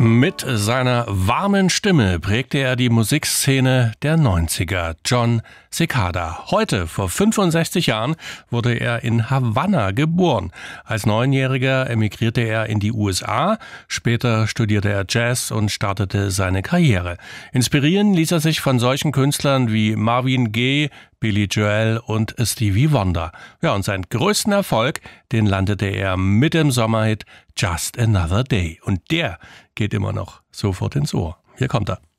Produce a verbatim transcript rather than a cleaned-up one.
Mit seiner warmen Stimme prägte er die Musikszene der neunziger. Jon Secada. Heute, vor fünfundsechzig Jahren, wurde er in Havanna geboren. Als Neunjähriger emigrierte er in die U S A. Später studierte er Jazz und startete seine Karriere. Inspirieren ließ er sich von solchen Künstlern wie Marvin Gaye, Billy Joel und Stevie Wonder. Ja, und seinen größten Erfolg, den landete er mit dem Sommerhit Just Another Day. Und der geht immer noch sofort ins Ohr. Hier kommt er.